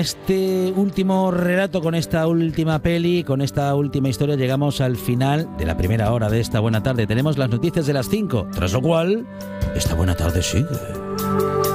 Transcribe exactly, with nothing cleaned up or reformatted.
Este último relato, con esta última peli, con esta última historia, llegamos al final de la primera hora de esta buena tarde. Tenemos las noticias de las cinco, tras lo cual, esta buena tarde sigue.